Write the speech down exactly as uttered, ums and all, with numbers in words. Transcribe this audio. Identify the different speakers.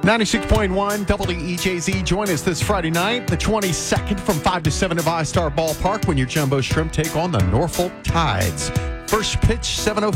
Speaker 1: ninety-six point one W E J Z. Join us this Friday night, the twenty-second, from five to seven at VyStar Ballpark when your Jumbo Shrimp take on the Norfolk Tides. First pitch, seven oh